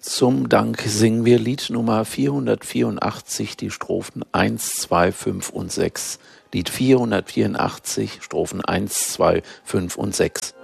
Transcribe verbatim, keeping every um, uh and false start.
Zum Dank singen wir Lied Nummer vierhundertvierundachtzig, die Strophen eins, zwei, fünf und sechs. Lied vierhundertvierundachtzig, Strophen eins, zwei, fünf und sechs.